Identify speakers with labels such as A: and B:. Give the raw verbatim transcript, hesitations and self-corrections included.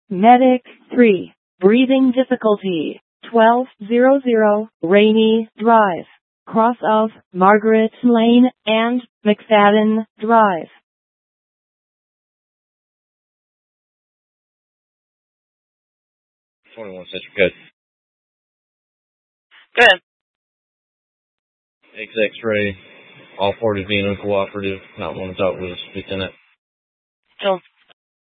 A: Medic three. Breathing difficulty. twelve hundred Rainy Drive. Cross of Margaret Lane and McFadden Drive.
B: twenty-one Central Code.
C: Good.
B: X-Ray, all forty being uncooperative, not want to talk with us, Lieutenant.
C: Still